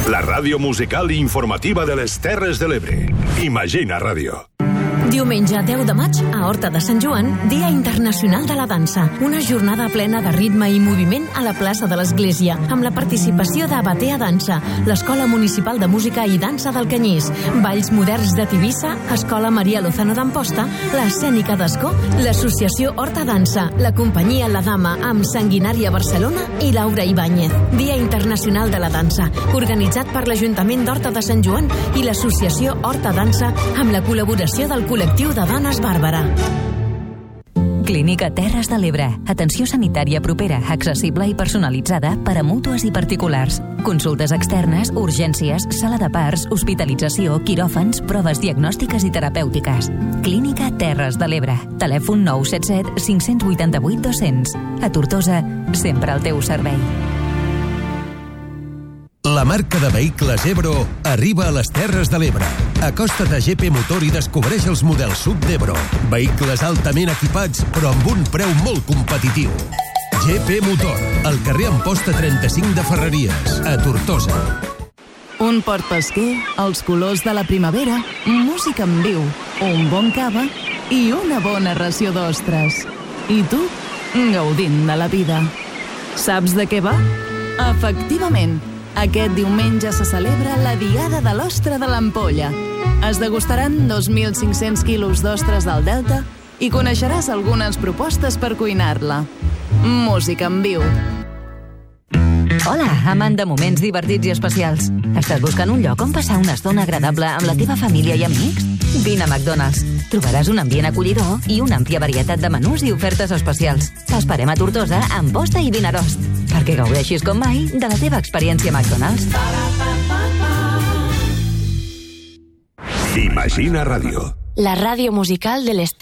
La ràdio musical i informativa de les Terres de l'Ebre. Imagina Ràdio. Diumenge 10 de maig, a Horta de Sant Joan, Dia Internacional de la Dansa. Una jornada plena de ritme i moviment a la plaça de l'Església, amb la participació de Batea Dansa, l'Escola Municipal de Música i Dansa del Canyís, Balls Moderns de Tivissa, Escola Maria Lozano d'Amposta, l'Escènica d'Escó, l'Associació Horta Dansa, la Companyia La Dama amb Sanguinària Barcelona i Laura Ibáñez. Dia Internacional de la Dansa, organitzat per l'Ajuntament d'Horta de Sant Joan i l'Associació Horta Dansa amb la col·laboració del Col·lectiu de Dones Bàrbara. Clínica Terres de l'Ebre. Atenció sanitària propera, accessible i personalitzada per a mútues i particulars. Consultes externes, urgències, sala de parts, hospitalització, quiròfans, proves diagnòstiques i terapèutiques. Clínica Terres de l'Ebre. Telèfon 977 588 200. A Tortosa, sempre al teu servei. La marca de vehicles Ebro arriba a les Terres de l'Ebre. Acosta't a GP Motor i descobreix els models SUV d'Ebro. Vehicles altament equipats, però amb un preu molt competitiu. GP Motor, al carrer Amposta 35 de Ferreries, a Tortosa. Un port pesquer, els colors de la primavera, música en viu, un bon cava i una bona ració d'ostres. I tu, gaudint de la vida. Saps de què va? Efectivament, aquest diumenge se celebra la Diada de l'Ostra de l'Ampolla. Es degustaran 2.500 quilos d'ostres del Delta i coneixeràs algunes propostes per cuinar-la. Música en viu. Hola, amant de moments divertits i especials. Estàs buscant un lloc on passar una estona agradable amb la teva família i amics? Vine a McDonald's. Trobaràs un ambient acollidor i una àmplia varietat de menús i ofertes especials. T'esperem a Tortosa, Amposta i Vinaròs, perquè gaudeixis com mai de la teva experiència McDonald's. Imagina Ràdio. La ràdio musical de les